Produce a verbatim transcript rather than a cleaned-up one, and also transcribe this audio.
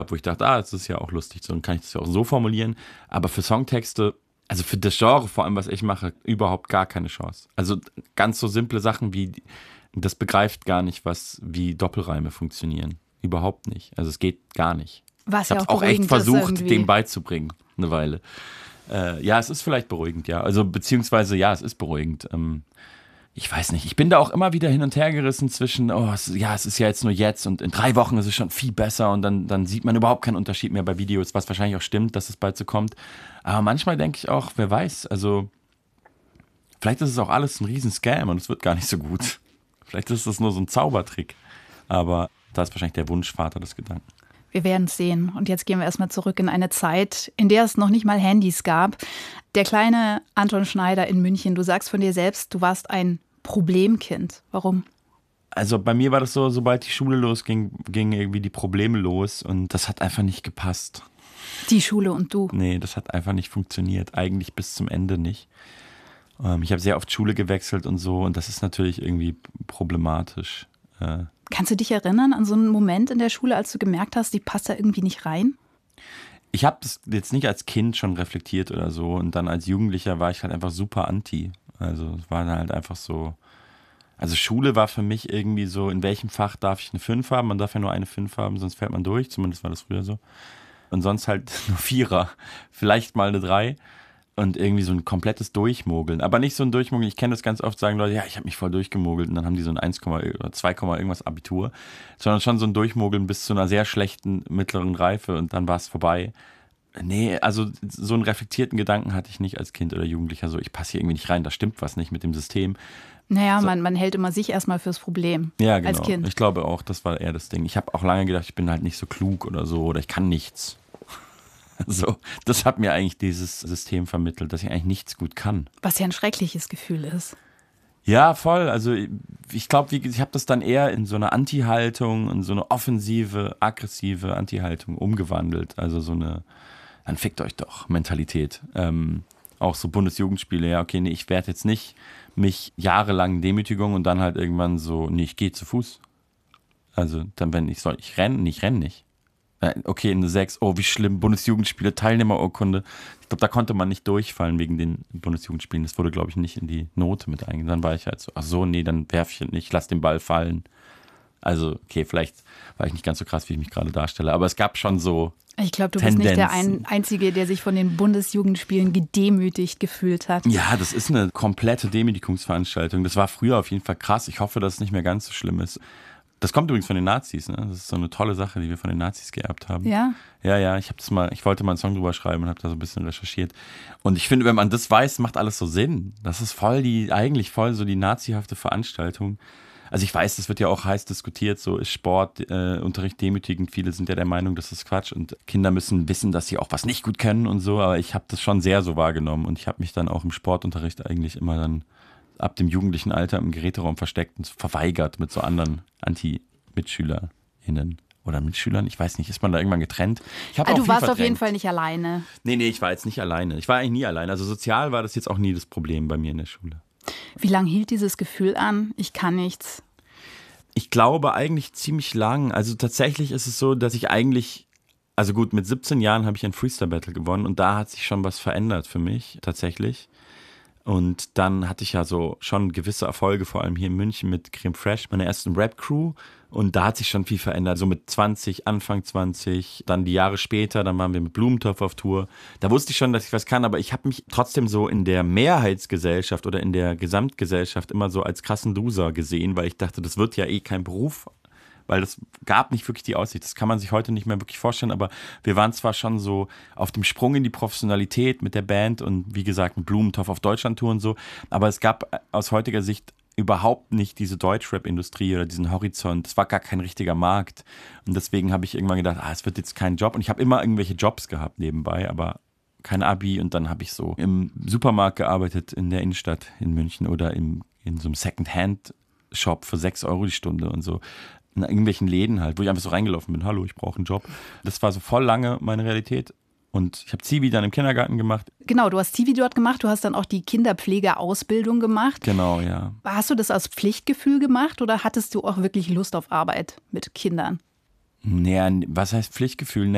wo ich dachte, ah, das ist ja auch lustig, so dann kann ich das ja auch so formulieren. Aber für Songtexte, also für das Genre vor allem, was ich mache, überhaupt gar keine Chance. Also ganz so simple Sachen wie, das begreift gar nicht, was wie Doppelreime funktionieren. Überhaupt nicht. Also es geht gar nicht. Was ich ja habe auch auch echt versucht, irgendwie. dem beizubringen, eine Weile. Äh, ja, es ist vielleicht beruhigend, ja. Also beziehungsweise, ja, es ist beruhigend. Ähm, ich weiß nicht, ich bin da auch immer wieder hin und her gerissen zwischen, oh, es, ja, es ist ja jetzt nur jetzt und in drei Wochen ist es schon viel besser und dann, dann sieht man überhaupt keinen Unterschied mehr bei Videos, was wahrscheinlich auch stimmt, dass es bald so kommt. Aber manchmal denke ich auch, wer weiß, also vielleicht ist es auch alles ein Riesen-Scam und es wird gar nicht so gut. Vielleicht ist es nur so ein Zaubertrick. Aber da ist wahrscheinlich der Wunschvater des Gedanken. Wir werden es sehen. Und jetzt gehen wir erstmal zurück in eine Zeit, in der es noch nicht mal Handys gab. Der kleine Anton Schneider in München, du sagst von dir selbst, du warst ein Problemkind. Warum? Also bei mir war das so, sobald die Schule losging, gingen irgendwie die Probleme los und das hat einfach nicht gepasst. Die Schule und du? Nee, das hat einfach nicht funktioniert. Eigentlich bis zum Ende nicht. Ähm, ich habe sehr oft Schule gewechselt und so und das ist natürlich irgendwie problematisch. Äh, Kannst du dich erinnern an so einen Moment in der Schule, als du gemerkt hast, die passt da irgendwie nicht rein? Ich habe das jetzt nicht als Kind schon reflektiert oder so und dann als Jugendlicher war ich halt einfach super anti. Also es war dann halt einfach so, also Schule war für mich irgendwie so, in welchem Fach darf ich eine fünf haben? Man darf ja nur eine fünf haben, sonst fällt man durch, zumindest war das früher so. Und sonst halt nur Vierer, vielleicht mal eine drei. Und irgendwie so ein komplettes Durchmogeln. Aber nicht so ein Durchmogeln, ich kenne das ganz oft, sagen Leute, ja, ich habe mich voll durchgemogelt und dann haben die so ein eins oder zwei, irgendwas Abitur. Sondern schon so ein Durchmogeln bis zu einer sehr schlechten mittleren Reife und dann war es vorbei. Nee, also so einen reflektierten Gedanken hatte ich nicht als Kind oder Jugendlicher. So, ich passe hier irgendwie nicht rein, da stimmt was nicht mit dem System. Naja, so. man, man hält immer sich erstmal fürs Problem ja, genau. als Kind. Ich glaube auch, das war eher das Ding. Ich habe auch lange gedacht, ich bin halt nicht so klug oder so oder ich kann nichts. So, das hat mir eigentlich dieses System vermittelt, dass ich eigentlich nichts gut kann. Was ja ein schreckliches Gefühl ist. Ja, voll. Also ich glaube, ich habe das dann eher in so eine Anti-Haltung, in so eine offensive, aggressive Anti-Haltung umgewandelt. Also so eine, dann fickt euch doch, Mentalität. Ähm, auch so Bundesjugendspiele, ja, okay, nee, ich werde jetzt nicht mich jahrelang Demütigung und dann halt irgendwann so, nee, ich gehe zu Fuß. Also dann, wenn ich soll, ich renne, nee, ich renne nicht. Okay, in der sechs, oh, wie schlimm, Bundesjugendspiele, Teilnehmerurkunde. Ich glaube, da konnte man nicht durchfallen wegen den Bundesjugendspielen. Das wurde, glaube ich, nicht in die Note mit eingegangen. Dann war ich halt so, ach so, nee, dann werfe ich nicht, lass den Ball fallen. Also, okay, vielleicht war ich nicht ganz so krass, wie ich mich gerade darstelle, aber es gab schon so Ich glaube, du Tendenzen. bist nicht der ein, Einzige, der sich von den Bundesjugendspielen gedemütigt gefühlt hat. Ja, das ist eine komplette Demütigungsveranstaltung. Das war früher auf jeden Fall krass. Ich hoffe, dass es nicht mehr ganz so schlimm ist. Das kommt übrigens von den Nazis, ne? Das ist so eine tolle Sache, die wir von den Nazis geerbt haben. Ja? Ja, ja, ich habe das mal, ich wollte mal einen Song drüber schreiben und habe da so ein bisschen recherchiert. Und ich finde, wenn man das weiß, macht alles so Sinn. Das ist voll die, eigentlich voll so die nazihafte Veranstaltung. Also ich weiß, das wird ja auch heiß diskutiert, so ist Sportunterricht äh, demütigend. Viele sind ja der Meinung, das ist Quatsch und Kinder müssen wissen, dass sie auch was nicht gut können und so. Aber ich habe das schon sehr so wahrgenommen und ich habe mich dann auch im Sportunterricht eigentlich immer dann ab dem jugendlichen Alter im Geräteraum versteckt und verweigert mit so anderen Anti-MitschülerInnen oder Mitschülern. Ich weiß nicht, ist man da irgendwann getrennt? Ich hab also auch du viel warst verdrängt. auf jeden Fall nicht alleine. Nee, nee, ich war jetzt nicht alleine. Ich war eigentlich nie alleine. Also sozial war das jetzt auch nie das Problem bei mir in der Schule. Wie lange hielt dieses Gefühl an? Ich kann nichts. Ich glaube eigentlich ziemlich lang. Also tatsächlich ist es so, dass ich eigentlich, also gut, mit siebzehn Jahren habe ich ein Freestyle-Battle gewonnen und da hat sich schon was verändert für mich tatsächlich. Und dann hatte ich ja so schon gewisse Erfolge, vor allem hier in München mit Creme Fresh, meiner ersten Rap-Crew. Und da hat sich schon viel verändert, so mit zwanzig, Anfang zwanzig, dann die Jahre später, dann waren wir mit Blumentopf auf Tour. Da wusste ich schon, dass ich was kann, aber ich habe mich trotzdem so in der Mehrheitsgesellschaft oder in der Gesamtgesellschaft immer so als krassen Loser gesehen, weil ich dachte, das wird ja eh kein Beruf, weil das gab nicht wirklich die Aussicht. Das kann man sich heute nicht mehr wirklich vorstellen, aber wir waren zwar schon so auf dem Sprung in die Professionalität mit der Band und wie gesagt mit Blumentopf auf Deutschlandtour und so, aber es gab aus heutiger Sicht überhaupt nicht diese Deutschrap-Industrie oder diesen Horizont. Das war gar kein richtiger Markt und deswegen habe ich irgendwann gedacht, ah, es wird jetzt kein Job und ich habe immer irgendwelche Jobs gehabt nebenbei, aber kein Abi und dann habe ich so im Supermarkt gearbeitet in der Innenstadt in München oder im, in so einem Second-Hand-Shop für sechs Euro die Stunde und so. In irgendwelchen Läden halt, wo ich einfach so reingelaufen bin, hallo, ich brauche einen Job. Das war so voll lange meine Realität. Und ich habe Zivi dann im Kindergarten gemacht. Genau, du hast Zivi dort gemacht, du hast dann auch die Kinderpflegeausbildung gemacht. Genau, ja. Hast du das aus Pflichtgefühl gemacht oder hattest du auch wirklich Lust auf Arbeit mit Kindern? Naja, was heißt Pflichtgefühl?